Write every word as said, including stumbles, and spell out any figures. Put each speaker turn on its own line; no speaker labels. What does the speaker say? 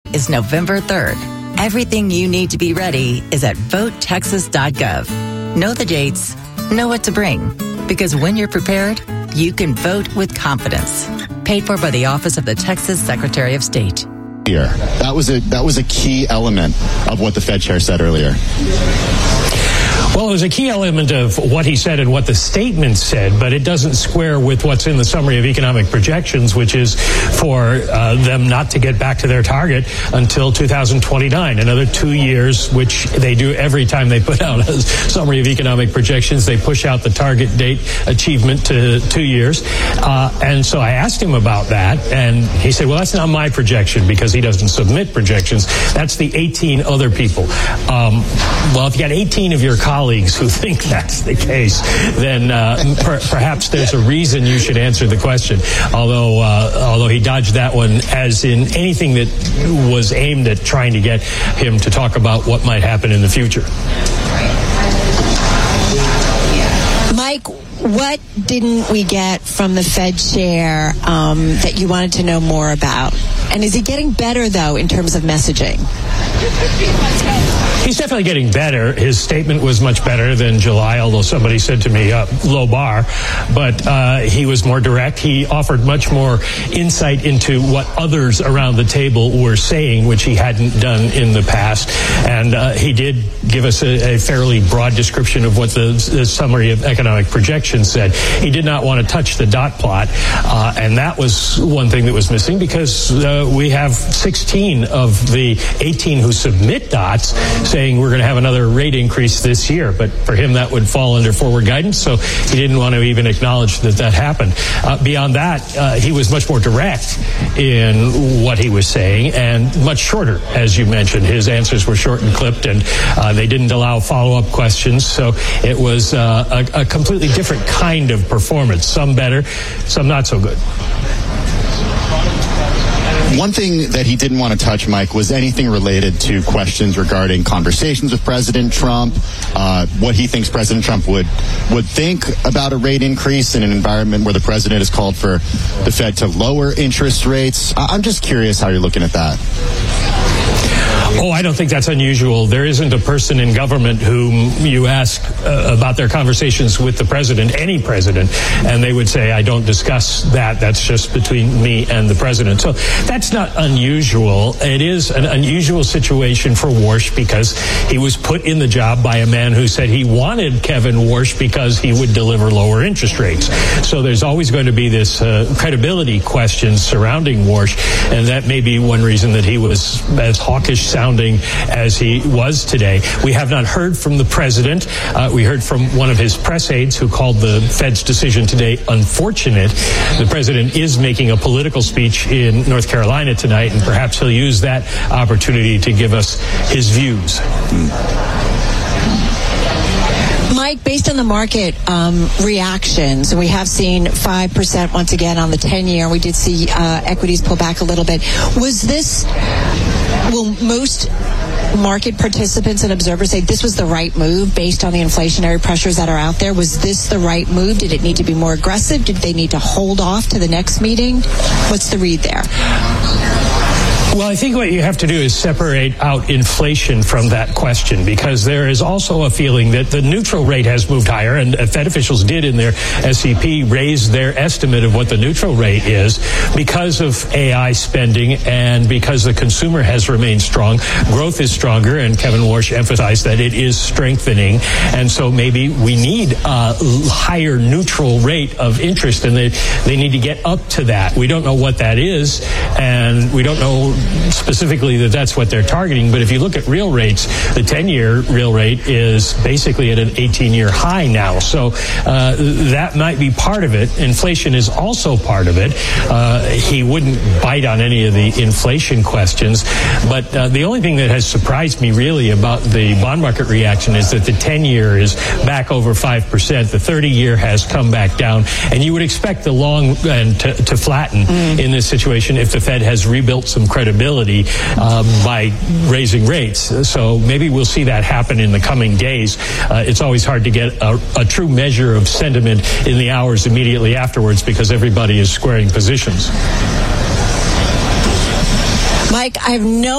is November third. Everything you need to be ready is at vote texas dot gov. Know the dates, know what to bring, because when you're prepared, you can vote with confidence. Paid for by the Office of the Texas Secretary of State.
Here, that was a that was a key element of what the Fed chair said earlier.
Well, it was a key element of what he said and what the statement said, but it doesn't square with what's in the summary of economic projections, which is for uh, them not to get back to their target until two thousand twenty-nine, another two years, which they do every time they put out a summary of economic projections. They push out the target date achievement to two years. Uh, and so I asked him about that, and he said, well, that's not my projection because he doesn't submit projections. That's the eighteen other people. Um, well, if you got eighteen of your colleagues who think that's the case, then uh, per- perhaps there's a reason you should answer the question. Although, uh, although he dodged that one, as in anything that was aimed at trying to get him to talk about what might happen in the future.
Mike, what didn't we get from the Fed chair um, that you wanted to know more about? And is he getting better, though, in terms of messaging?
He's definitely getting better. His statement was much better than July, although somebody said to me, uh, low bar. But uh, he was more direct. He offered much more insight into what others around the table were saying, which he hadn't done in the past. And uh, he did give us a, a fairly broad description of what the, the summary of economic projections said. He did not want to touch the dot plot, uh, and that was one thing that was missing because uh, we have sixteen of the eighteen who submit dots saying we're going to have another rate increase this year. But for him, that would fall under forward guidance, so he didn't want to even acknowledge that that happened. Uh, beyond that, uh, he was much more direct in what he was saying and much shorter, as you mentioned. His answers were short and clipped, and uh, they didn't allow follow-up questions, so it was uh, a, a completely different kind of performance. Some better, some not so good.
One thing that he didn't want to touch, Mike, was anything related to questions regarding conversations with President Trump, uh, what he thinks President Trump would would think about a rate increase in an environment where the president has called for the Fed to lower interest rates. I'm just curious how you're looking at that.
Oh, I don't think that's unusual. There isn't a person in government whom you ask uh, about their conversations with the president, any president, and they would say, I don't discuss that. That's just between me and the president. So that's not unusual. It is an unusual situation for Warsh because he was put in the job by a man who said he wanted Kevin Warsh because he would deliver lower interest rates. So there's always going to be this uh, credibility question surrounding Warsh, and that may be one reason that he was as hawkish sounding as he was today. We have not heard from the president. Uh, we heard from one of his press aides who called the Fed's decision today unfortunate. The president is making a political speech in North Carolina tonight, and perhaps he'll use that opportunity to give us his views.
Mike, based on the market um, reactions, we have seen five percent once again on the ten-year. We did see uh, equities pull back a little bit. Was this, will most market participants and observers say this was the right move based on the inflationary pressures that are out there? Was this the right move? Did it need to be more aggressive? Did they need to hold off to the next meeting? What's the read there?
Well, I think what you have to do is separate out inflation from that question, because there is also a feeling that the neutral rate has moved higher, and Fed officials did in their S E P raise their estimate of what the neutral rate is because of A I spending and because the consumer has remained strong. Growth is stronger, and Kevin Warsh emphasized that it is strengthening, and so maybe we need a higher neutral rate of interest, and they, they need to get up to that. We don't know what that is, and we don't know specifically that that's what they're targeting, but if you look at real rates, the ten-year real rate is basically at an eighteen-year high now, so uh, that might be part of it. Inflation is also part of it. Uh, he wouldn't bite on any of the inflation questions, but uh, the only thing that has surprised me really about the bond market reaction is that the ten-year is back over five percent. The thirty-year has come back down, and you would expect the long end to, to flatten mm. in this situation if the Fed has rebuilt some credibility uh, by raising rates. So maybe we'll see that happen in the coming days. Uh, it's always hard to get a, a true measure of sentiment in the hours immediately afterwards because everybody is squaring positions.
Mike, I have no